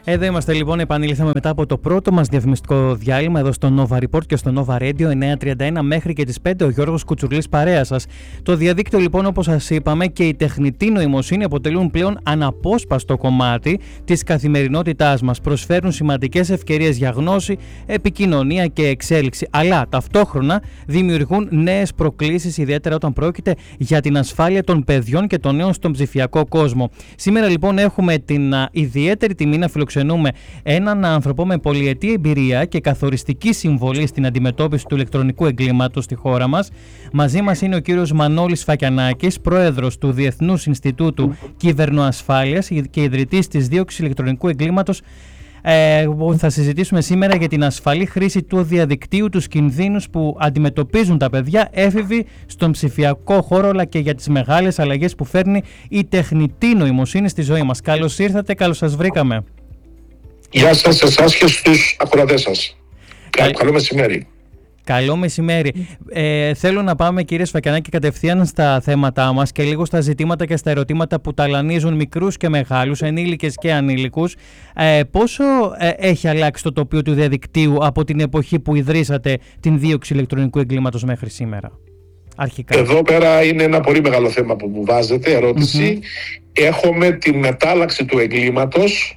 Εδώ είμαστε λοιπόν, επανήλθαμε μετά από το πρώτο μας διαφημιστικό διάλειμμα εδώ στο Nova Report και στο Nova Radio 931 μέχρι και τις 5, ο Γιώργος Κουτσουρλής παρέα σας. Το διαδίκτυο λοιπόν, όπως σας είπαμε, και η τεχνητή νοημοσύνη αποτελούν πλέον αναπόσπαστο κομμάτι της καθημερινότητάς μας. Προσφέρουν σημαντικές ευκαιρίες για γνώση, επικοινωνία και εξέλιξη, αλλά ταυτόχρονα δημιουργούν νέες προκλήσεις, ιδιαίτερα όταν πρόκειται για την ασφάλεια των παιδιών και των νέων στον ψηφιακό κόσμο. Σήμερα λοιπόν έχουμε την ιδιαίτερη τιμή να φιλοξενούμε έναν άνθρωπο με πολυετή εμπειρία και καθοριστική συμβολή στην αντιμετώπιση του ηλεκτρονικού εγκλήματος στη χώρα μας. Μαζί μας είναι ο κύριος Μανώλης Φακιανάκης, πρόεδρος του Διεθνούς Ινστιτούτου Κυβερνοασφάλειας και ιδρυτής της δίωξης ηλεκτρονικού εγκλήματος. Θα συζητήσουμε σήμερα για την ασφαλή χρήση του διαδικτύου, τους κινδύνους που αντιμετωπίζουν τα παιδιά έφηβοι στον ψηφιακό χώρο, αλλά και για τις μεγάλες αλλαγές που φέρνει η τεχνητή νοημοσύνη στη ζωή μας. Καλώς ήρθατε, καλώς σας βρήκαμε. Γεια σας, εσάς και στους ακροατές σας. Καλό μεσημέρι. Καλό μεσημέρι. Θέλω να πάμε, κύριε Σφακιανάκη, κατευθείαν στα θέματά μας και λίγο στα ζητήματα και στα ερωτήματα που ταλανίζουν μικρούς και μεγάλους, ενήλικες και ανήλικους. Πόσο έχει αλλάξει το τοπίο του διαδικτύου από την εποχή που ιδρύσατε την δίωξη ηλεκτρονικού εγκλήματος μέχρι σήμερα? Αρχικά. Εδώ πέρα είναι ένα πολύ μεγάλο θέμα που μου βάζετε, ερώτηση. Έχουμε τη μετάλλαξη του εγκλήματος.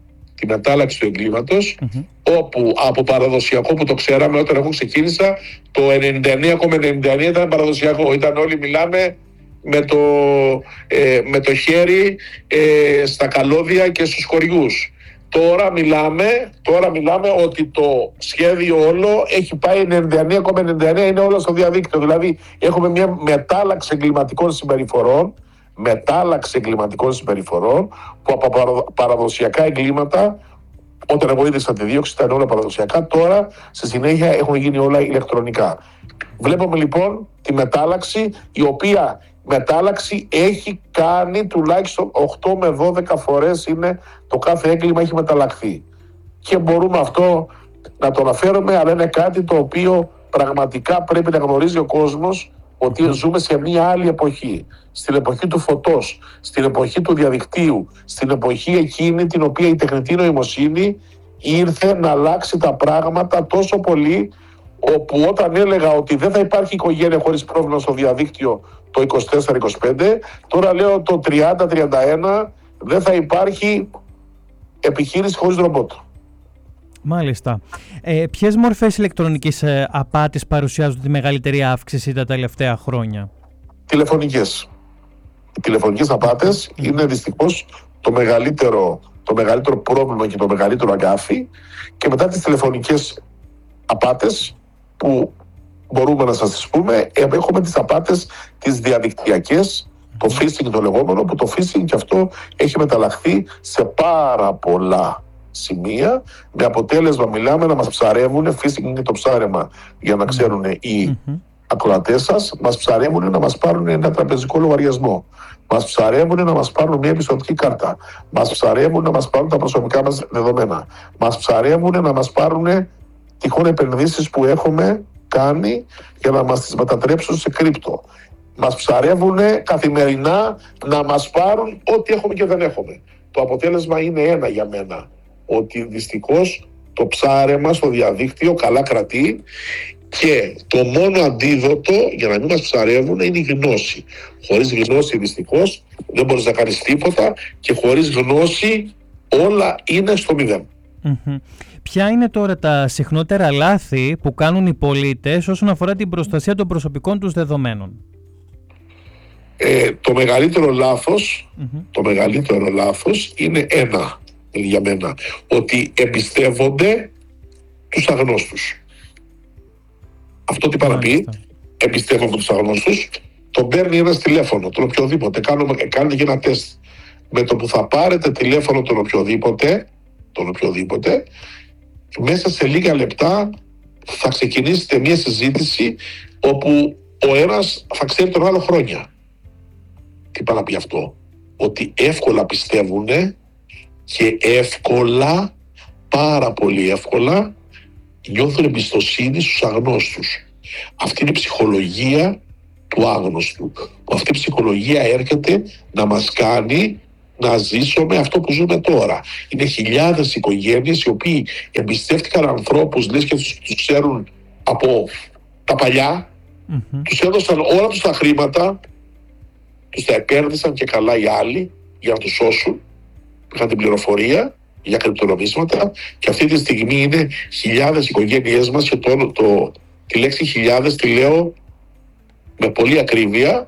Όπου από παραδοσιακό που το ξέραμε όταν εγώ ξεκίνησα, το 99,99 ήταν παραδοσιακό. Ήταν όλοι μιλάμε με το χέρι στα καλώδια και στους χωριούς. Τώρα μιλάμε ότι το σχέδιο όλο έχει πάει 99,99, είναι όλο στο διαδίκτυο. Δηλαδή έχουμε μια μετάλλαξη εγκληματικών συμπεριφορών που από παραδοσιακά εγκλήματα, όταν εγώ είδησα τη δίωξη ήταν όλα παραδοσιακά, τώρα στη συνέχεια έχουν γίνει όλα ηλεκτρονικά. Βλέπουμε λοιπόν τη μετάλλαξη, η οποία μετάλλαξη έχει κάνει τουλάχιστον 8 με 12 φορές, είναι το κάθε έγκλημα έχει μεταλλαχθεί. Και μπορούμε αυτό να το αναφέρουμε, αλλά είναι κάτι το οποίο πραγματικά πρέπει να γνωρίζει ο κόσμος, ότι ζούμε σε μια άλλη εποχή, στην εποχή του φωτός, στην εποχή του διαδικτύου, στην εποχή εκείνη την οποία η τεχνητή νοημοσύνη ήρθε να αλλάξει τα πράγματα τόσο πολύ, όπου όταν έλεγα ότι δεν θα υπάρχει οικογένεια χωρίς πρόβλημα στο διαδίκτυο το 24-25, τώρα λέω το 30-31 δεν θα υπάρχει επιχείρηση χωρίς ρομπότ. Μάλιστα. Ποιες μορφές ηλεκτρονικής απάτης παρουσιάζουν τη μεγαλύτερη αύξηση τα τελευταία χρόνια? Τηλεφωνικές. Οι τηλεφωνικές απάτες είναι δυστυχώς το μεγαλύτερο πρόβλημα και το μεγαλύτερο αγκάθι, και μετά τις τηλεφωνικές απάτες που μπορούμε να σας τις πούμε, έχουμε τις απάτες τις διαδικτυακές, το phishing το λεγόμενο, που το phishing και αυτό έχει μεταλλαχθεί σε πάρα πολλά σημεία, με αποτέλεσμα μιλάμε να μας ψαρεύουν, phishing είναι το ψάρεμα για να ξέρουν οι ακροατές σας, μας ψαρεύουν να μας πάρουν ένα τραπεζικό λογαριασμό, μας ψαρεύουν να μας πάρουν μια πιστωτική κάρτα, μας ψαρεύουν να μας πάρουν τα προσωπικά μας δεδομένα, μας ψαρεύουν να μας πάρουν τυχόν επενδύσεις που έχουμε κάνει για να μας τις μετατρέψουν σε κρύπτο. Μας ψαρεύουν καθημερινά να μας πάρουν ό,τι έχουμε και δεν έχουμε. Το αποτέλεσμα είναι ένα για μένα, ότι δυστυχώς το ψάρεμα στο διαδίκτυο καλά κρατεί, και το μόνο αντίδοτο για να μην μας ψαρεύουν είναι η γνώση. Χωρίς γνώση δυστυχώς δεν μπορείς να κάνεις τίποτα, και χωρίς γνώση όλα είναι στο μηδέν. Ποια είναι τώρα τα συχνότερα λάθη που κάνουν οι πολίτες όσον αφορά την προστασία των προσωπικών τους δεδομένων? Το μεγαλύτερο λάθος είναι ένα για μένα, ότι εμπιστεύονται τους αγνώστους. Αυτό τι παραπεί? Εμπιστεύονται τους αγνώστους, τον παίρνει ένας τηλέφωνο, τον οποιοδήποτε, κάνετε και ένα τεστ. Με το που θα πάρετε τηλέφωνο τον οποιοδήποτε, μέσα σε λίγα λεπτά θα ξεκινήσετε μια συζήτηση όπου ο ένας θα ξέρει τον άλλο χρόνια. Τι πάει να πει αυτό? Ότι εύκολα πιστεύουν και πάρα πολύ εύκολα νιώθουν εμπιστοσύνη στους αγνώστους. Αυτή είναι η ψυχολογία του άγνωστου. Αυτή η ψυχολογία έρχεται να μας κάνει να ζήσουμε αυτό που ζούμε τώρα. Είναι χιλιάδες οικογένειες οι οποίοι εμπιστεύτηκαν ανθρώπους, λες και τους ξέρουν από τα παλιά, τους έδωσαν όλα τους τα χρήματα, τους τα επένδυσαν και καλά οι άλλοι για να τους σώσουν, είχαν την πληροφορία για κρυπτονομίσματα, και αυτή τη στιγμή είναι χιλιάδες οικογένειές μας, και τη λέξη χιλιάδες τη λέω με πολύ ακρίβεια,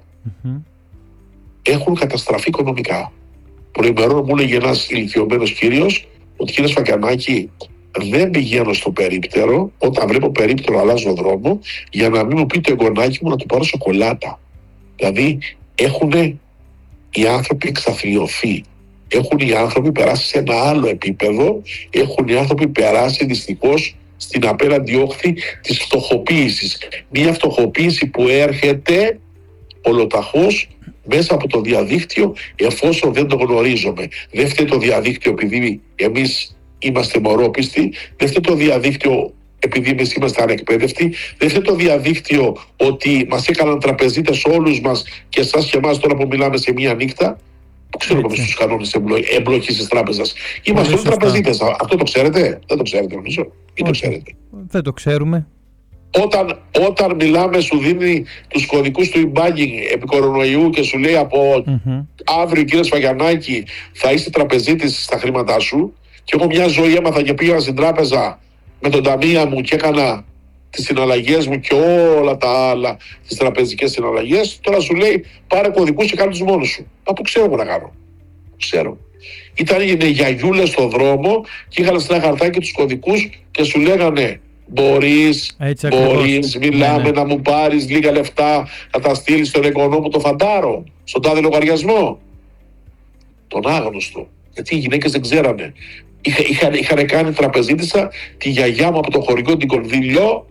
έχουν καταστραφεί οικονομικά. Προημερών μου έλεγε ένας ηλικιωμένος κύριος ότι, κύριε Σφακιανάκη, δεν πηγαίνω στο περίπτερο, όταν βλέπω περίπτερο αλλάζω δρόμο, για να μην μου πει το εγγονάκι μου να του πάρω σοκολάτα. Δηλαδή έχουν οι άνθρωποι εξαθλιωθεί. Έχουν οι άνθρωποι περάσει σε ένα άλλο επίπεδο, έχουν οι άνθρωποι περάσει δυστυχώς στην απέναντι όχθη της φτωχοποίησης. Μια φτωχοποίηση που έρχεται ολοταχώς μέσα από το διαδίκτυο, εφόσον δεν το γνωρίζουμε. Δεν φταίει το διαδίκτυο επειδή εμείς είμαστε μωρόπιστοι, δεν φταίει το διαδίκτυο επειδή εμείς είμαστε ανεκπαίδευτοι, δεν φταίει το διαδίκτυο ότι μας έκαναν τραπεζίτες όλους μας και εσάς και εμάς τώρα που μιλάμε σε μία νύχτα. Που ξέρουμε στους κανόνες εμπλοκής της τράπεζας. Είμαστε όλοι τραπεζίτες. Αυτό το ξέρετε? Δεν το ξέρετε νομίζω. Ή το ξέρετε? Δεν το ξέρουμε. Όταν μιλάμε, σου δίνει τους κωδικούς του e-banking επί κορονοϊού και σου λέει από αύριο, κύριε Σφαγιανάκη, θα είσαι τραπεζίτης στα χρήματά σου, και εγώ μια ζωή έμαθα και πήγα στην τράπεζα με τον ταμεία μου και έκανα τις συναλλαγές μου και όλα τα άλλα, τις τραπεζικές συναλλαγές. Τώρα σου λέει πάρε κωδικούς και κάνε τους μόνος σου. Πού ξέρω εγώ να κάνω? Ξέρω. Ήταν οι γιαγιούλες στον δρόμο και είχαν σε ένα χαρτάκι τους κωδικούς και σου λέγανε μπορείς, μιλάμε, να μου πάρεις λίγα λεφτά, να τα στείλεις στον εγγονό μου το φαντάρο, στον τάδε λογαριασμό. Τον άγνωστο. Γιατί οι γυναίκες δεν ξέρανε. Είχαν κάνει τραπεζίτισσα τη γιαγιά μου από το χωριό την Κορδίλιο,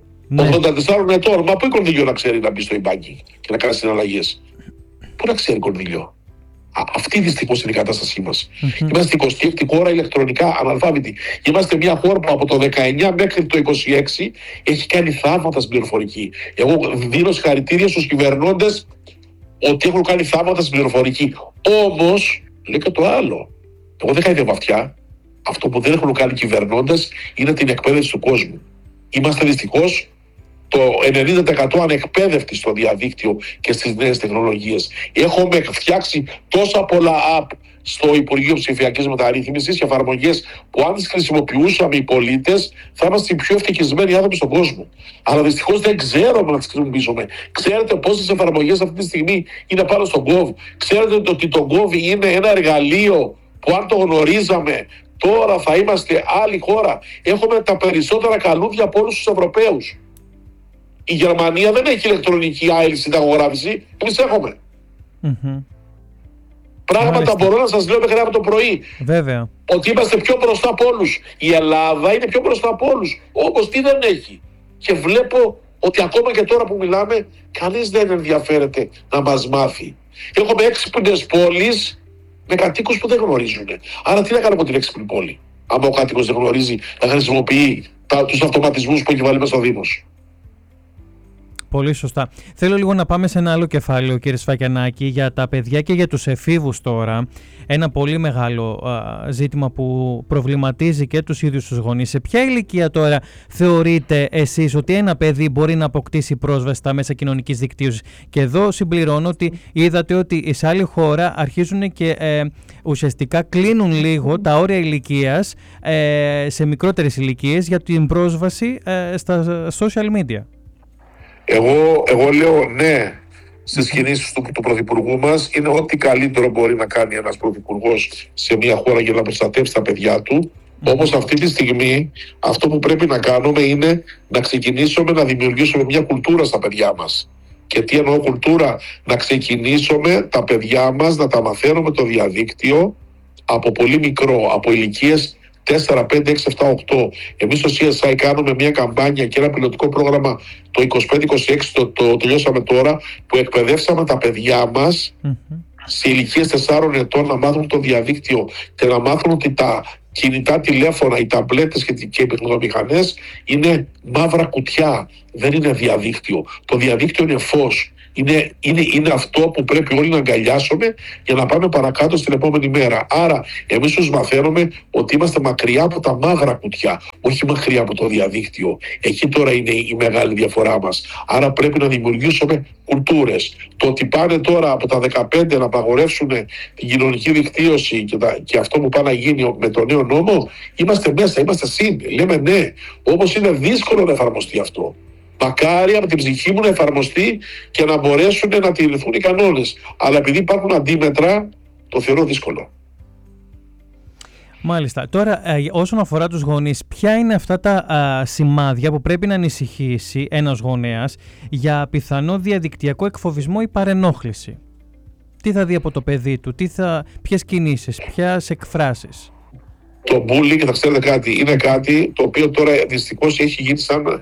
84 ετών. Μα πού η Κορδίλιο να ξέρει να μπει στο e-banking και να κάνει συναλλαγές? Πού να ξέρει η Κορδίλιο? Αυτή δυστυχώς είναι η κατάστασή μας. Είμαστε 26η χώρα ηλεκτρονικά αναλφάβητη. Είμαστε μια χώρα που από το 19 μέχρι το 26 έχει κάνει θαύματα στην πληροφορική. Εγώ δίνω συγχαρητήρια στους κυβερνώντες ότι έχουν κάνει θαύματα στην πληροφορική. Όμως, λέει και το άλλο. Εγώ δεν κάνω αυτιά. Αυτό που δεν έχουν κάνει κυβερνώντες είναι την εκπαίδευση του κόσμου. Είμαστε δυστυχώς το 90% ανεκπαίδευτοι στο διαδίκτυο και στις νέες τεχνολογίες. Έχουμε φτιάξει τόσα πολλά app στο Υπουργείο Ψηφιακής Μεταρρύθμισης και εφαρμογές που αν τις χρησιμοποιούσαμε οι πολίτες θα είμαστε οι πιο ευτυχισμένοι άνθρωποι στον κόσμο. Αλλά δυστυχώς δεν ξέρουμε να τις χρησιμοποιήσουμε. Ξέρετε πόσες εφαρμογές αυτή τη στιγμή είναι πάνω στον Gov? Ξέρετε ότι το Gov είναι ένα εργαλείο που αν το γνωρίζαμε τώρα θα είμαστε άλλη χώρα? Έχουμε τα περισσότερα καλούδια από όλους τους Ευρωπαίους. Η Γερμανία δεν έχει ηλεκτρονική άειλη συνταγογράφηση. Εμείς έχουμε. Πράγματα μπορώ να σας λέω μέχρι αύριο το πρωί. Βέβαια. Ότι είμαστε πιο μπροστά από όλους. Η Ελλάδα είναι πιο μπροστά από όλους. Όμως τι δεν έχει? Και βλέπω ότι ακόμα και τώρα που μιλάμε, κανείς δεν ενδιαφέρεται να μας μάθει. Έχουμε έξυπνες πόλεις με κατοίκους που δεν γνωρίζουν. Άρα τι να κάνουμε από την έξυπνη πόλη, άμα ο κάτοικος δεν γνωρίζει να χρησιμοποιεί τους αυτοματισμούς που έχει βάλει μέσα στο Δήμος? Πολύ σωστά. Θέλω λίγο να πάμε σε ένα άλλο κεφάλαιο, κύριε Σφακιανάκη, για τα παιδιά και για τους εφήβους τώρα. Ένα πολύ μεγάλο ζήτημα που προβληματίζει και τους ίδιους τους γονείς. Σε ποια ηλικία τώρα θεωρείτε εσείς ότι ένα παιδί μπορεί να αποκτήσει πρόσβαση στα μέσα κοινωνικής δικτύωσης? Και εδώ συμπληρώνω ότι είδατε ότι σε άλλη χώρα αρχίζουν και ουσιαστικά κλείνουν λίγο τα όρια ηλικίας σε μικρότερες ηλικίες για την πρόσβαση στα social media. Εγώ λέω ναι στις κινήσεις του Πρωθυπουργού μας. Είναι ό,τι καλύτερο μπορεί να κάνει ένας Πρωθυπουργός σε μια χώρα για να προστατεύσει τα παιδιά του. Όμως αυτή τη στιγμή αυτό που πρέπει να κάνουμε είναι να ξεκινήσουμε να δημιουργήσουμε μια κουλτούρα στα παιδιά μας. Και τι εννοώ κουλτούρα? Να ξεκινήσουμε τα παιδιά μας να τα μαθαίνουμε το διαδίκτυο από πολύ μικρό, από ηλικίες 4, 5, 6, 7, 8. Εμείς στο CSI κάνουμε μια καμπάνια και ένα πιλωτικό πρόγραμμα το 25-26, το τελειώσαμε τώρα, που εκπαιδεύσαμε τα παιδιά μας σε ηλικίες 4 ετών να μάθουν το διαδίκτυο και να μάθουν ότι τα κινητά τηλέφωνα, οι ταμπλέτες και οι παιχνιδομηχανές είναι μαύρα κουτιά, δεν είναι διαδίκτυο. Το διαδίκτυο είναι φως. Είναι αυτό που πρέπει όλοι να αγκαλιάσουμε για να πάμε παρακάτω στην επόμενη μέρα. Άρα, εμείς τους μαθαίνουμε ότι είμαστε μακριά από τα μαύρα κουτιά, όχι μακριά από το διαδίκτυο. Εκεί τώρα είναι η μεγάλη διαφορά μας. Άρα, πρέπει να δημιουργήσουμε κουλτούρες. Το ότι πάνε τώρα από τα 15 να απαγορεύσουν την κοινωνική δικτύωση και αυτό που πάει να γίνει με το νέο νόμο, είμαστε μέσα, είμαστε συν. Λέμε ναι. Όμως είναι δύσκολο να εφαρμοστεί αυτό. Μακάρι από την ψυχή μου να εφαρμοστεί και να μπορέσουν να τηρηθούν οι κανόνες. Αλλά επειδή υπάρχουν αντίμετρα, το θεωρώ δύσκολο. Μάλιστα. Τώρα, όσον αφορά τους γονείς, ποια είναι αυτά τα σημάδια που πρέπει να ανησυχήσει ένας γονέας για πιθανό διαδικτυακό εκφοβισμό ή παρενόχληση? Τι θα δει από το παιδί του, ποιες κινήσεις, ποιες εκφράσεις? Το bullying, θα ξέρετε κάτι, είναι κάτι το οποίο τώρα δυστυχώς έχει γίνει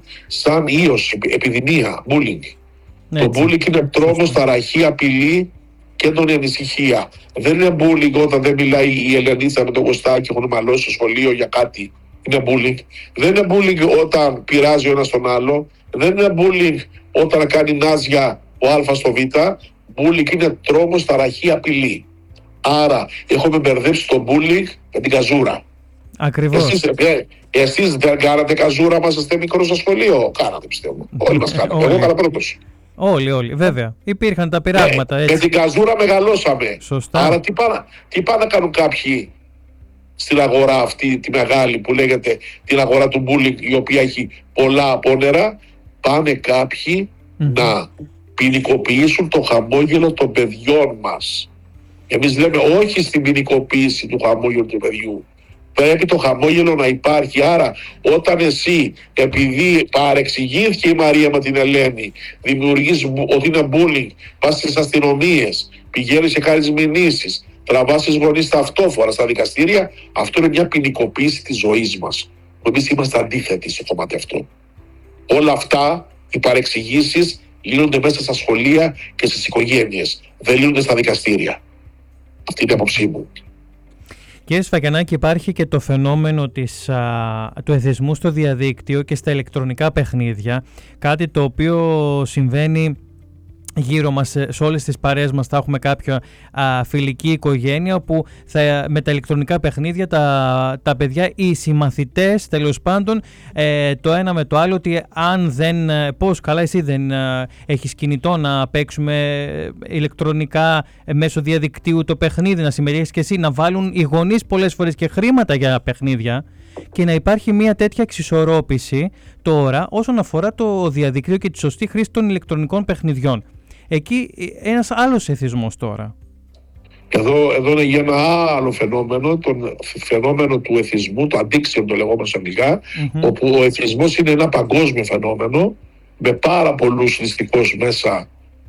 σαν ιός, επιδημία, bullying. Ναι, το bullying είναι τρόμος, ταραχή, απειλή και έντονη ανησυχία. Δεν είναι bullying όταν δεν μιλάει η Ελενίτσα με τον Κωστάκη, έχουν μαλώσει στο σχολείο για κάτι. Είναι bullying. Δεν είναι bullying όταν πειράζει ο ένας τον άλλο. Δεν είναι bullying όταν κάνει νάζια ο Α στο Β. Bullying είναι τρόμος, ταραχή, απειλή. Άρα έχουμε μπερδέψει το bullying με την καζούρα. Ακριβώς. Εσείς δεν κάνατε καζούρα μας, είστε μικρό στο σχολείο? Κάνατε, πιστεύω. Όλοι μας κάναμε. Εγώ έκανα πρώτος. Όλοι, βέβαια. Υπήρχαν τα πειράγματα. Έτσι. Με την καζούρα μεγαλώσαμε. Σωστά. Άρα τι πάνε να κάνουν κάποιοι στην αγορά αυτή τη μεγάλη που λέγεται την αγορά του bullying, η οποία έχει πολλά απόνερα? Πάνε κάποιοι να ποινικοποιήσουν το χαμόγελο των παιδιών μας. Εμείς λέμε όχι στην ποινικοποίηση του χαμόγελου του παιδιού. Πρέπει το χαμόγελο να υπάρχει. Άρα όταν εσύ, επειδή παρεξηγήθηκε η Μαρία με την Ελένη, δημιουργείς ότι είναι bullying, πας στις αστυνομίες, πηγαίνεις και κάνεις μηνύσεις, τραβάς τις γονείς ταυτόφορα στα δικαστήρια, αυτό είναι μια ποινικοποίηση της ζωής μας. Εμείς είμαστε αντίθετοι στο κομμάτι αυτό. Όλα αυτά, οι παρεξηγήσεις, λύνονται μέσα στα σχολεία και στις οικογένειες. Δεν λύνονται στα δικαστήρια. Αυτή είναι η άποψή μου. Κύριε Σφακιανάκη, υπάρχει και το φαινόμενο του εθισμού στο διαδίκτυο και στα ηλεκτρονικά παιχνίδια, κάτι το οποίο συμβαίνει γύρω μας, σε όλες τις παρέες μας θα έχουμε κάποια φιλική οικογένεια όπου με τα ηλεκτρονικά παιχνίδια τα παιδιά, οι συμμαθητές τέλος πάντων, το ένα με το άλλο, ότι αν δεν, πώς καλά εσύ δεν έχεις κινητό να παίξουμε ηλεκτρονικά μέσω διαδικτύου το παιχνίδι, να συμμετέχεις και εσύ, να βάλουν οι γονείς πολλές φορές και χρήματα για παιχνίδια και να υπάρχει μια τέτοια εξισορρόπηση τώρα όσον αφορά το διαδίκτυο και τη σωστή χρήση των ηλεκτρονικών παιχνιδιών. Εκεί ένας άλλος εθισμός τώρα. Εδώ είναι για ένα άλλο φαινόμενο, το φαινόμενο του εθισμού, το addiction το λεγόμενο στα αγγλικά, όπου ο εθισμός είναι ένα παγκόσμιο φαινόμενο με πάρα πολλούς δυστυχώς μέσα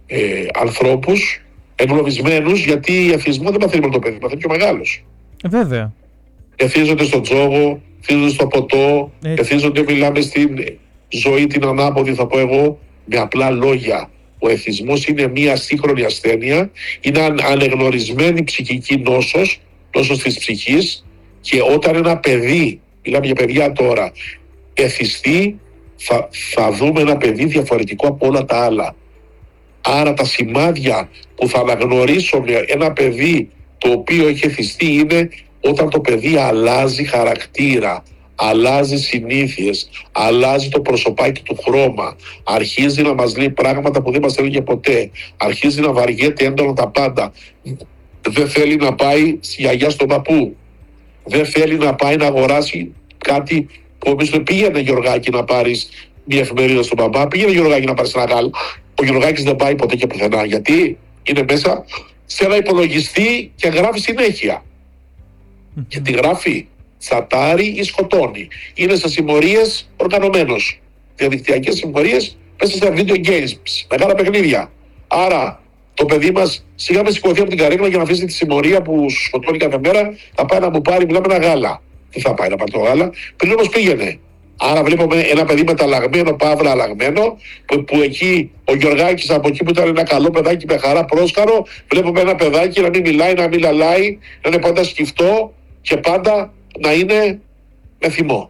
ανθρώπους εγκλωβισμένους, γιατί εθισμό δεν παθαίνει μόνο το παιδί, παθαίνει και ο μεγάλος. Βέβαια. Εθίζονται στον τζόγο, εθίζονται στο ποτό, εθίζονται, μιλάμε στην ζωή την ανάποδη, θα πω εγώ, με απλά λόγια. Ο εθισμός είναι μια σύγχρονη ασθένεια, είναι ανεγνωρισμένη ψυχική νόσος της ψυχής, και όταν ένα παιδί, μιλάμε για παιδιά τώρα, εθιστεί, θα δούμε ένα παιδί διαφορετικό από όλα τα άλλα. Άρα τα σημάδια που θα αναγνωρίσουμε ένα παιδί το οποίο έχει εθιστεί είναι όταν το παιδί αλλάζει χαρακτήρα, αλλάζει συνήθειες, αλλάζει το προσωπάκι του χρώμα, αρχίζει να μας λέει πράγματα που δεν μας έλεγε ποτέ, αρχίζει να βαριέται έντονα τα πάντα, δεν θέλει να πάει στη γιαγιά στον παππού, δεν θέλει να πάει να αγοράσει κάτι που εμείς το πήγαινε, Γιωργάκη, να πάρεις μια εφημερίδα στον μπαμπά, πήγαινε, Γιωργάκη, να πάρεις ένα γάλα. Ο Γιωργάκης δεν πάει ποτέ και πουθενά, γιατί είναι μέσα σε ένα υπολογιστή και γράφει συνέχεια. Γιατί γράφει τσατάρει ή σκοτώνει. Είναι σε συμμορίες οργανωμένος. Διαδικτυακές συμμορίες μέσα στα video games, μεγάλα παιχνίδια. Άρα το παιδί μας σιγά με σηκωθεί από την καρέκλα για να αφήσει τη συμμορία που σκοτώνει κάθε μέρα, θα πάει να μου πάρει, μιλάμε, ένα γάλα. Τι θα πάει να πάρει το γάλα, πριν όμως πήγαινε. Άρα βλέπουμε ένα παιδί μεταλλαγμένο, παύλα αλλαγμένο, που εκεί ο Γιωργάκης, από εκεί που ήταν ένα καλό παιδάκι με χαρά πρόσκαρο, βλέπουμε ένα παιδάκι να μην μιλάει, να μην λαλάει, να είναι πάντα σκυφτό και πάντα να είναι με θυμό.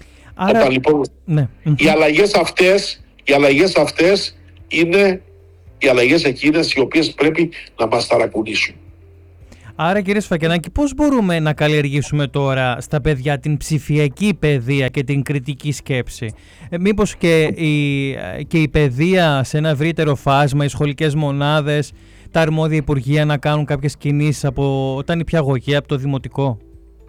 Άρα, λοιπόν, ναι. Οι αλλαγές αυτές είναι οι αλλαγές εκείνες οι οποίες πρέπει να μας ταρακουνήσουν. Άρα, κύριε Σφακιανάκη, πώς μπορούμε να καλλιεργήσουμε τώρα στα παιδιά την ψηφιακή παιδεία και την κριτική σκέψη? Μήπως και η παιδεία σε ένα ευρύτερο φάσμα, οι σχολικές μονάδες, τα αρμόδια υπουργεία να κάνουν κάποιες κινήσεις από τα νηπιαγωγεία, από το δημοτικό?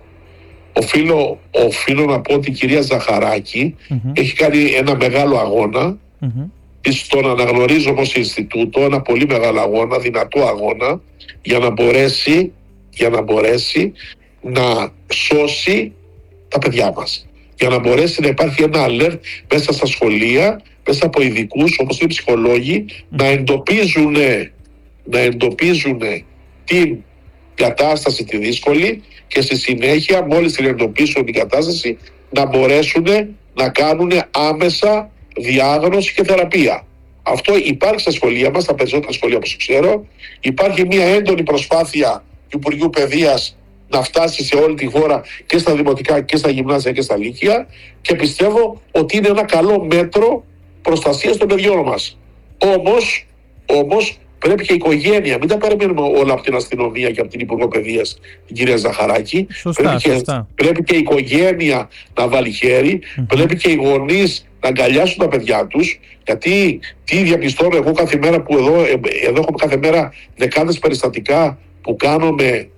Οφείλω να πω ότι η κυρία Ζαχαράκη έχει κάνει ένα μεγάλο αγώνα. Τον αναγνωρίζω ως Ινστιτούτο, ένα πολύ μεγάλο αγώνα, δυνατό αγώνα, για να μπορέσει να σώσει τα παιδιά μας. Για να μπορέσει να υπάρχει ένα alert μέσα στα σχολεία, μέσα από ειδικούς όπως είναι οι ψυχολόγοι, να εντοπίζουν την κατάσταση τη δύσκολη και στη συνέχεια, μόλις την εντοπίσουν την κατάσταση, να μπορέσουν να κάνουν άμεσα διάγνωση και θεραπεία. Αυτό υπάρχει στα σχολεία μας, στα περισσότερα σχολεία όπως ξέρω. Υπάρχει μια έντονη προσπάθεια του Υπουργείου Παιδείας να φτάσει σε όλη τη χώρα και στα δημοτικά και στα γυμνάσια και στα λύκεια, και πιστεύω ότι είναι ένα καλό μέτρο προστασίας των παιδιών μας. Όμως πρέπει και η οικογένεια, μην τα περιμένουμε όλα από την αστυνομία και από την Υπουργό Παιδείας, την κυρία Ζαχαράκη. Πρέπει και η οικογένεια να βάλει χέρι, πρέπει και οι γονείς να αγκαλιάσουν τα παιδιά τους, γιατί τι διαπιστώνω εγώ κάθε μέρα, που εδώ έχουμε κάθε μέρα δεκάδες περιστατικά που κάνουμε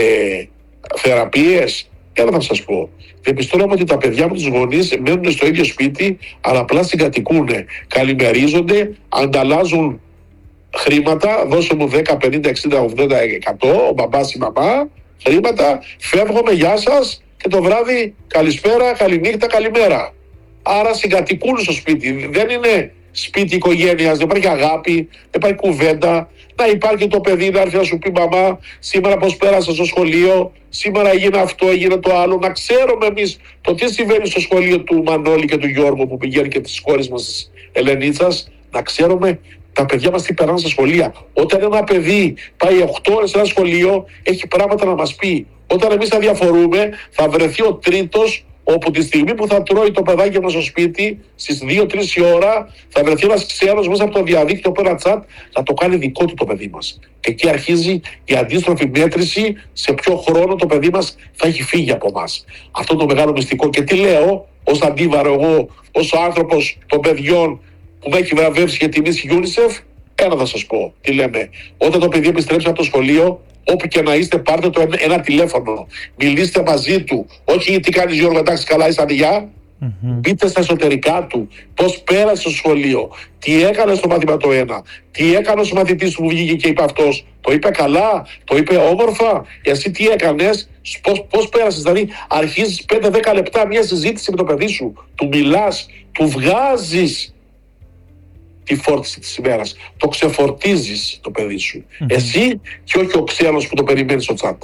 θεραπείες. Έλα να σας πω, διαπιστώνουμε ότι τα παιδιά με τους γονείς μένουν στο ίδιο σπίτι, αλλά απλά συγκατοικούν, καλημερίζονται, ανταλλάζουν χρήματα, δώσε μου 10, 50, 60, 80, 100, ο μπαμπάς, η μαμά, χρήματα, φεύγουμε, γεια σας, και το βράδυ καλησπέρα, καληνύχτα, καλημέρα. Άρα συγκατοικούν στο σπίτι. Δεν είναι σπίτι οικογένειας, δεν υπάρχει αγάπη, δεν υπάρχει κουβέντα. Να υπάρχει το παιδί να έρθει να σου πει, μαμά, σήμερα πώς πέρασα στο σχολείο, σήμερα έγινε αυτό, έγινε το άλλο. Να ξέρουμε εμείς το τι συμβαίνει στο σχολείο του Μανώλη και του Γιώργου που πηγαίνει και της κόρης μας της Ελενίτσας. Να ξέρουμε τα παιδιά μας τι περνάνε στα σχολεία. Όταν ένα παιδί πάει 8 ώρες σε ένα σχολείο, έχει πράγματα να μας πει. Όταν εμείς θα διαφορούμε, θα βρεθεί ο τρίτος, όπου τη στιγμή που θα τρώει το παιδάκι μας στο σπίτι, στις 2-3 η ώρα, θα βρεθεί ένας ξένος μέσα από το διαδίκτυο, από ένα chat, θα το κάνει δικό του το παιδί μας. Και εκεί αρχίζει η αντίστροφη μέτρηση σε ποιο χρόνο το παιδί μας θα έχει φύγει από εμάς. Αυτό είναι το μεγάλο μυστικό. Και τι λέω ως αντίβαρο εγώ, ως άνθρωπος των παιδιών που με έχει βραβεύσει και τιμήσει η UNICEF? Ένα θα σας πω. Τι λέμε. Όταν το παιδί επιστρέψει από το σχολείο, όπου και να είστε, πάρτε το ένα τηλέφωνο. Μιλήστε μαζί του. Όχι τι κάνεις Γιώργο, εντάξει καλά, είσαι αδειά. Μπείτε στα εσωτερικά του. Πώς πέρασε στο σχολείο. Τι έκανε στο μάθημα το ένα. Τι έκανε ο μαθητής που βγήκε και είπε αυτός. Το είπε καλά. Το είπε όμορφα. Εσύ τι έκανες. Πώς πέρασες. Δηλαδή αρχίζεις 5-10 λεπτά μια συζήτηση με το παιδί σου. Του μιλάς. Του βγάζεις τη φόρτιση της ημέρας. Το ξεφορτίζεις το παιδί σου. Εσύ και όχι ο ξένος που το περιμένει στο chat.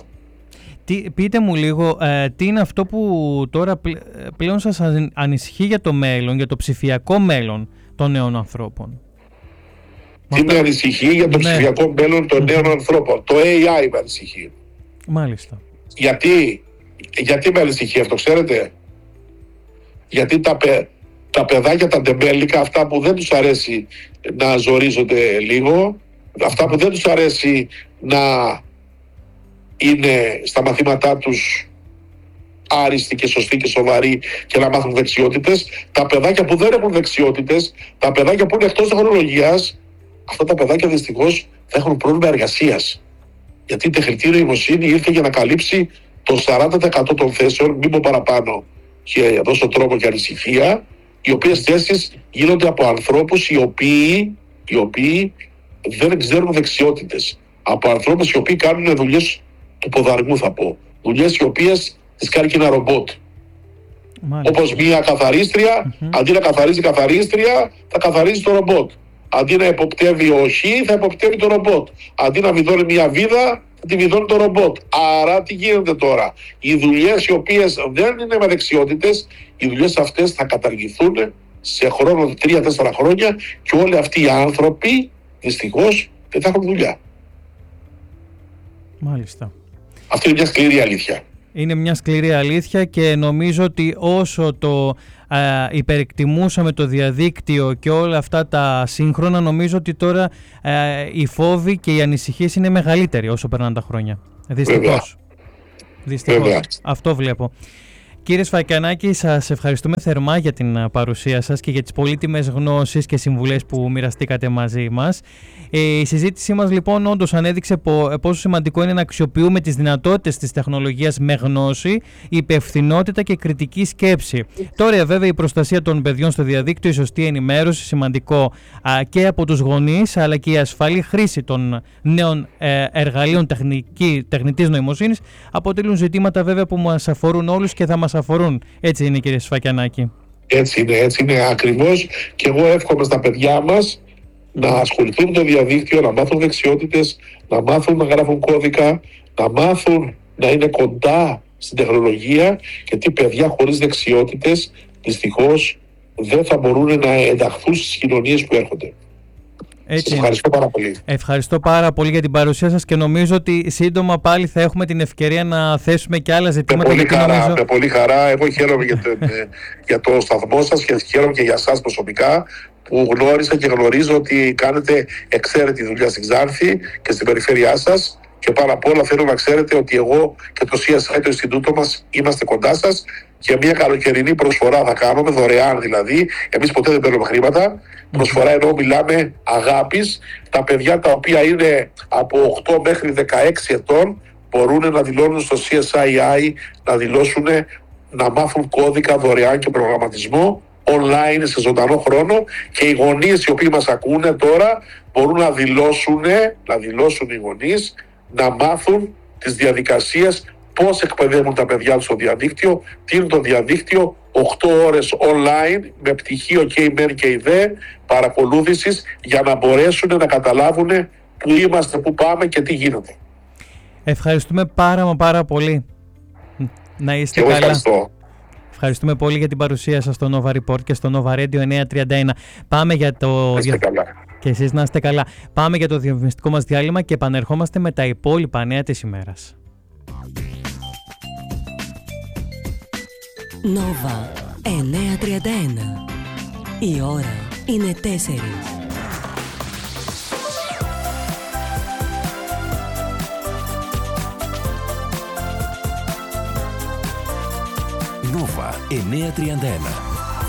Πείτε μου λίγο, τι είναι αυτό που τώρα πλέον σας ανησυχεί για το μέλλον, για το ψηφιακό μέλλον των νέων ανθρώπων? Τι με ανησυχεί για το ψηφιακό μέλλον των νέων ανθρώπων? Το AI με ανησυχεί. Μάλιστα. Γιατί με ανησυχεί αυτό, ξέρετε? Γιατί τα παιδάκια, τα ντεμπέλικα, αυτά που δεν τους αρέσει να ζορίζονται λίγο, αυτά που δεν τους αρέσει να είναι στα μαθήματά τους άριστοι και σωστοί και σοβαροί και να μάθουν δεξιότητες, τα παιδάκια που δεν έχουν δεξιότητες, τα παιδάκια που είναι εκτός τεχνολογίας, αυτά τα παιδάκια δυστυχώς θα έχουν πρόβλημα εργασίας. Γιατί η τεχνητή νοημοσύνη ήρθε για να καλύψει το 40% των θέσεων, μην πω παραπάνω και δώσω τρόπο και ανησυχία, οι οποίες θέσεις γίνονται από ανθρώπους οι οποίοι δεν ξέρουν δεξιότητες. Από ανθρώπους οι οποίοι κάνουν δουλειές του ποδαργού, θα πω. Δουλειές οι οποίες τις κάνει και ένα ρομπότ. Όπως μια καθαρίστρια, αντί να καθαρίζει καθαρίστρια, θα καθαρίζει το ρομπότ. Αντί να εποπτεύει ο Χ, θα εποπτεύει το ρομπότ. Αντί να βιδώνει μια βίδα, θα τη βιδώνει το ρομπότ. Άρα τι γίνεται τώρα? Οι δουλειές οι οποίες δεν είναι με δεξιότητες, οι δουλειές αυτές θα καταργηθούν σε χρόνο 3-4 χρόνια και όλοι αυτοί οι άνθρωποι δυστυχώς δεν θα έχουν δουλειά. Μάλιστα. Αυτή είναι μια σκληρή αλήθεια. Είναι μια σκληρή αλήθεια και νομίζω ότι όσο το υπερεκτιμούσαμε το διαδίκτυο και όλα αυτά τα σύγχρονα, νομίζω ότι τώρα οι φόβοι και οι ανησυχίες είναι μεγαλύτεροι όσο περνάνε τα χρόνια. Δυστυχώς. Αυτό βλέπω. Κύριε Σφακιανάκη, σας ευχαριστούμε θερμά για την παρουσία σας και για τις πολύτιμες γνώσεις και συμβουλές που μοιραστήκατε μαζί μας. Η συζήτησή μας λοιπόν όντως ανέδειξε πόσο σημαντικό είναι να αξιοποιούμε τις δυνατότητες της τεχνολογίας με γνώση, υπευθυνότητα και κριτική σκέψη. Τώρα βέβαια η προστασία των παιδιών στο διαδίκτυο, η σωστή ενημέρωση, σημαντικό και από τους γονείς, αλλά και η ασφαλή χρήση των νέων εργαλείων τεχνητής νοημοσύνης αποτελούν ζητήματα βέβαια που μας αφορούν όλους και θα μας αφορούν. Έτσι είναι, κύριε Σφακιανάκη? Έτσι είναι ακριβώς, και εγώ εύχομαι στα παιδιά μας να ασχοληθούν με το διαδίκτυο, να μάθουν δεξιότητες, να μάθουν να γράφουν κώδικα, να μάθουν να είναι κοντά στην τεχνολογία, γιατί παιδιά χωρίς δεξιότητες δυστυχώς δεν θα μπορούν να ενταχθούν στις κοινωνίες που έρχονται. Σας ευχαριστώ πάρα πολύ. Ευχαριστώ πάρα πολύ για την παρουσία σας και νομίζω ότι σύντομα πάλι θα έχουμε την ευκαιρία να θέσουμε και άλλα ζητήματα. Με πολύ χαρά. Εγώ χαίρομαι για το σταθμό σας και χαίρομαι και για σας προσωπικά, που γνώρισα και γνωρίζω ότι κάνετε εξαίρετη δουλειά στην Ξάνθη και στην περιφέρειά σας, και πάνω απ' όλα θέλω να ξέρετε ότι εγώ και το CSI, το Ινστιτούτο μας, είμαστε κοντά σας, και μια καλοκαιρινή προσφορά θα κάνουμε, δωρεάν δηλαδή. Εμείς ποτέ δεν παίρνουμε χρήματα. Προσφορά ενώ μιλάμε αγάπης. Τα παιδιά τα οποία είναι από 8 μέχρι 16 ετών μπορούν να δηλώνουν στο CSII, να δηλώσουν, να μάθουν κώδικα δωρεάν και προγραμματισμό online σε ζωντανό χρόνο, και οι γονείς οι οποίοι μας ακούνε τώρα μπορούν να δηλώσουν οι γονείς, να μάθουν τις διαδικασίες, πώς εκπαιδεύουν τα παιδιά τους στο διαδίκτυο, τι είναι το διαδίκτυο, 8 ώρες online με πτυχίο και η ΜΕΝ και η ΔΕ παρακολούθησης, για να μπορέσουν να καταλάβουν πού είμαστε, πού πάμε και τι γίνεται. Ευχαριστούμε πάρα πολύ. Να είστε καλά. Ευχαριστώ. Ευχαριστούμε πολύ για την παρουσία σας στο Nova Report και στο Nova Radio 931. Πάμε για το... Είστε καλά. Και εσείς να είστε καλά. Πάμε για το διαφημιστικό μας διάλειμμα και επανερχόμαστε με τα υπόλοιπα νέα της ημέρας. Nova 931. Η ώρα είναι 4. Nova 931.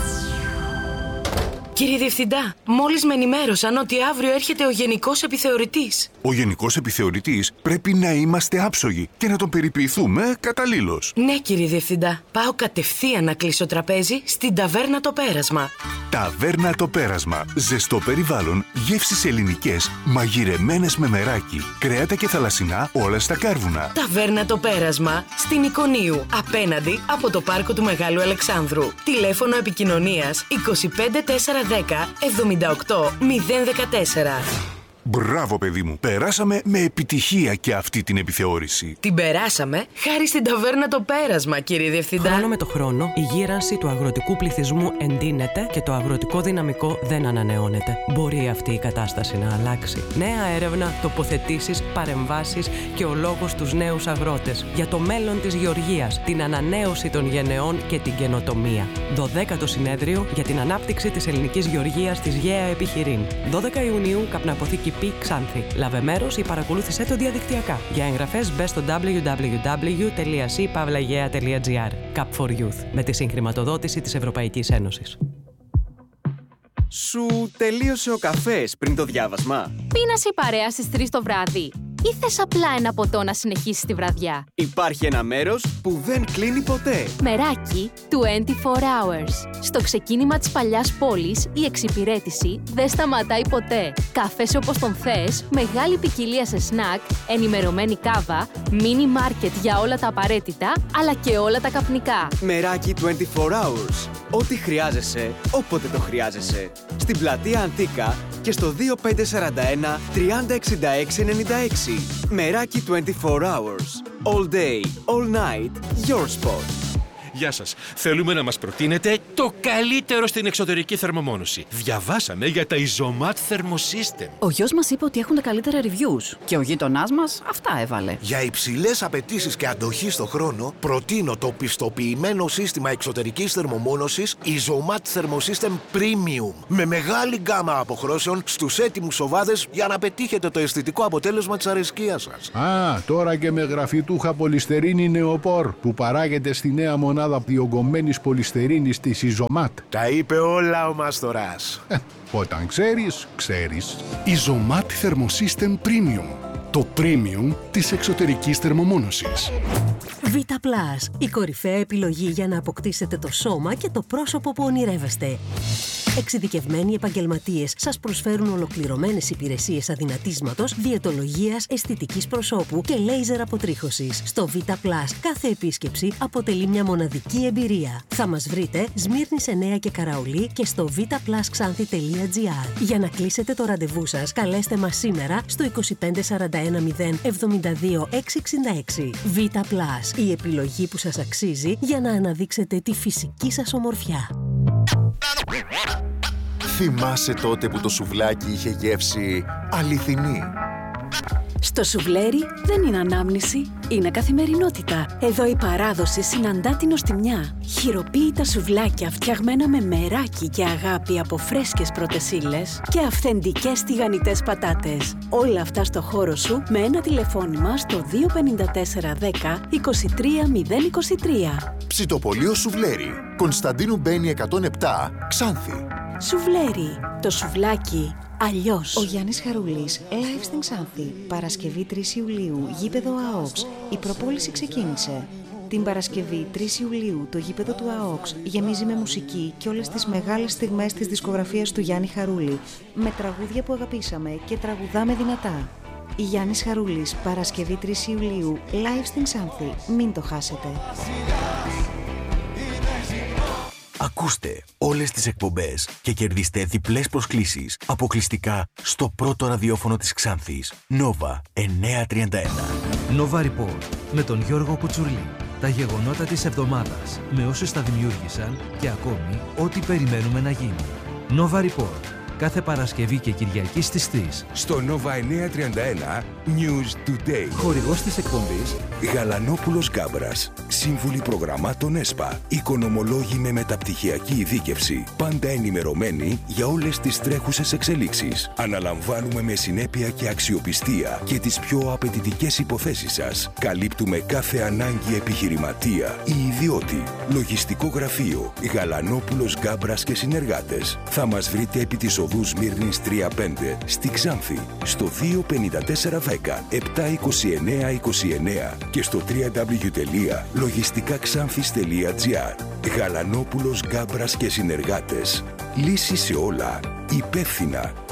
Κύριε Διευθυντά, μόλις με ενημέρωσαν ότι αύριο έρχεται ο Γενικός Επιθεωρητής. Ο Γενικός Επιθεωρητής πρέπει να είμαστε άψογοι και να τον περιποιηθούμε καταλήλως. Ναι, κύριε Διευθυντά. Πάω κατευθείαν να κλείσω τραπέζι στην Ταβέρνα Το Πέρασμα. Ταβέρνα Το Πέρασμα. Ζεστό περιβάλλον, γεύσεις ελληνικές, μαγειρεμένες με μεράκι, κρέατα και θαλασσινά, όλα στα κάρβουνα. Ταβέρνα Το Πέρασμα, στην Ικονίου, απέναντι από το πάρκο του Μεγάλου Αλεξάνδρου. Τηλέφωνο επικοινωνίας 25410 78 014. Μπράβο, παιδί μου. Περάσαμε με επιτυχία και αυτή την επιθεώρηση. Την περάσαμε χάρη στην Ταβέρνα Το Πέρασμα, κύριε Διευθυντά. Χρόνο με το χρόνο, η γύρανση του αγροτικού πληθυσμού εντείνεται και το αγροτικό δυναμικό δεν ανανεώνεται. Μπορεί αυτή η κατάσταση να αλλάξει. Νέα έρευνα, τοποθετήσεις, παρεμβάσεις και ο λόγος στους νέους αγρότες. Για το μέλλον της γεωργίας, την ανανέωση των γενεών και την καινοτομία. 12ο συνέδριο για την ανάπτυξη της ελληνικής γεωργίας της ΓΕΑ Επιχειρήν. 12 Ιουνίου, καπναποθήκη Π Ξάνθη. Λάβε μέρος ή παρακολούθησέ το διαδικτυακά. Για εγγραφές μπες στο www.c.pavlagea.gr. Cup for Youth, με τη συγχρηματοδότηση της Ευρωπαϊκής Ένωσης. Σου τελείωσε ο καφές πριν το διάβασμα? Πίνασε η παρέα στις 3 το βράδυ ή θες απλά ένα ποτό να συνεχίσεις τη βραδιά? Υπάρχει ένα μέρος που δεν κλείνει ποτέ. Μεράκι 24 hours. Στο ξεκίνημα της παλιάς πόλης, η εξυπηρέτηση δεν σταματάει ποτέ. Καφές όπως τον θες, μεγάλη ποικιλία σε σνακ, ενημερωμένη κάβα, μίνι μάρκετ για όλα τα απαραίτητα, αλλά και όλα τα καπνικά. Μεράκι 24 hours. Ό,τι χρειάζεσαι, όποτε το χρειάζεσαι. Στην πλατεία Αντίκα και στο 2541 306696. Μεράκι 24 hours. All day, all night, your spot. Γεια σας. Θέλουμε να μας προτείνετε το καλύτερο στην εξωτερική θερμομόνωση. Διαβάσαμε για τα Isomat Thermosystem. Ο γιος μας είπε ότι έχουν τα καλύτερα reviews και ο γείτονάς μας αυτά έβαλε. Για υψηλές απαιτήσεις και αντοχή στο χρόνο, προτείνω το πιστοποιημένο σύστημα εξωτερικής θερμομόνωσης Isomat Thermosystem Premium. Με μεγάλη γκάμα αποχρώσεων στους έτοιμους σοβάδες για να πετύχετε το αισθητικό αποτέλεσμα της αρεσκίας σας. Τώρα και με γραφιτούχα πολυστερίνη νεοπόρ που παράγεται στη νέα μονάδα διογκωμένης πολυστερίνης της Isomat. Τα είπε όλα ο Μάστορας. Όταν ξέρεις, ξέρεις. Isomat Thermosystem Premium. Το premium της εξωτερικής θερμομόνωσης. Vita Plus, η κορυφαία επιλογή για να αποκτήσετε το σώμα και το πρόσωπο που ονειρεύεστε. Εξειδικευμένοι επαγγελματίες σας προσφέρουν ολοκληρωμένες υπηρεσίες αδυνατίσματος, διαιτολογίας, αισθητικής προσώπου και λέιζερ αποτρίχωσης. Στο Vita Plus κάθε επίσκεψη αποτελεί μια μοναδική εμπειρία. Θα μας βρείτε Σμύρνη 9 και Καραολί και στο vitaplusxanthi.gr. Για να κλείσετε το ραντεβού σας, καλέστε μας σήμερα στο 2541 072 666. Vita Plus, η επιλογή που σας αξίζει για να αναδείξετε τη φυσική σας ομορφιά. Θυμάσαι τότε που το σουβλάκι είχε γεύση αληθινή? Στο σουβλέρι δεν είναι ανάμνηση, είναι καθημερινότητα. Εδώ η παράδοση συναντά την νοστιμιά. Χειροποίητα σουβλάκια φτιαγμένα με μεράκι και αγάπη από φρέσκες πρώτες ύλες και αυθεντικές τηγανιτές πατάτες. Όλα αυτά στο χώρο σου με ένα τηλεφώνημα στο 254 10 23 023. Ψητοπολείο Σουβλέρι, Κωνσταντίνου Μπένη 107, Ξάνθη. Σουβλέρι, το σουβλάκι αλλιώς. Ο Γιάννης Χαρούλης, live στην Ξάνθη, Παρασκευή 3 Ιουλίου, γήπεδο ΑΟΚΣ. Η προπόληση ξεκίνησε. Την Παρασκευή 3 Ιουλίου το γήπεδο του ΑΟΚΣ γεμίζει με μουσική και όλες τις μεγάλες στιγμές της δισκογραφίας του Γιάννη Χαρούλη, με τραγούδια που αγαπήσαμε και τραγουδάμε δυνατά. Η Γιάννης Χαρούλης, Παρασκευή 3 Ιουλίου, live στην Ξάνθη. Μην το χάσετε. Ακούστε όλες τις εκπομπές και κερδίστε διπλές προσκλήσεις αποκλειστικά στο πρώτο ραδιόφωνο της Ξάνθης. Nova 931. Nova Report με τον Γιώργο Κουτσουρλή. Τα γεγονότα της εβδομάδας με όσους τα δημιούργησαν και ακόμη ό,τι περιμένουμε να γίνει. Nova Report. Κάθε Παρασκευή και Κυριακή στις 3. Στο Nova 931 News Today. Χορηγός της εκπομπής Γαλανόπουλος Γκάμπρας. Σύμβουλοι προγραμμάτων ΕΣΠΑ. Οικονομολόγοι με μεταπτυχιακή ειδίκευση. Πάντα ενημερωμένοι για όλες τις τρέχουσες εξελίξεις. Αναλαμβάνουμε με συνέπεια και αξιοπιστία και τις πιο απαιτητικές υποθέσεις σας. Καλύπτουμε κάθε ανάγκη επιχειρηματία ή ιδιώτη. Λογιστικό γραφείο Γαλανόπουλος Γκάμπρας και συνεργάτες. Θα μας βρείτε επί της οδού Σμύρνης 35 στη Ξάνθη στο 25410 72929 και στο www.logistikakxanthis.gr. Γαλανόπουλος Γκάμπρας και συνεργάτες. Λύση σε όλα. Υπεύθυνα.